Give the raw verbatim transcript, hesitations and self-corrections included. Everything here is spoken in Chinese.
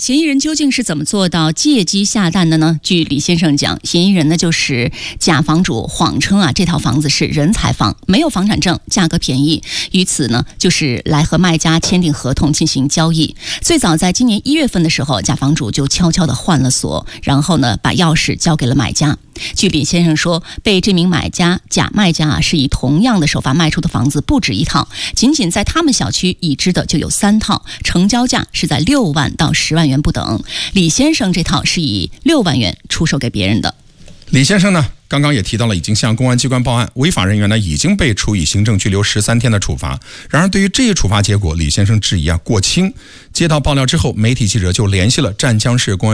嫌疑人究竟是怎么做到借机下蛋的呢？据李先生讲，嫌疑人呢就是假房主谎称啊这套房子是人才房，没有房产证，价格便宜，于此呢就是来和卖家签订合同进行交易。最早在今年一月份的时候，假房主就悄悄地换了锁，然后呢把钥匙交给了买家。据李先生说，被这名买家假卖家啊是以同样的手法卖出的房子不止一套，仅仅在他们小区已知的就有三套，成交价是在六万到十万元不等。李先生这套是以六万元出售给别人的。 李先生呢，刚刚也提到了，已经向公安机关报案，违法人员呢已经被处以行政拘留十三天的处罚。然而，对于这一处罚结果，李先生质疑啊过轻。接到爆料之后，媒体记者就联系了湛江市公安